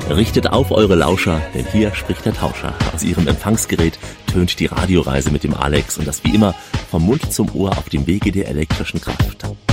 Richtet auf eure Lauscher, denn hier spricht der Tauscher. Aus ihrem Empfangsgerät tönt die Radioreise mit dem Alex und das wie immer vom Mund zum Ohr auf dem Wege der elektrischen Kraft.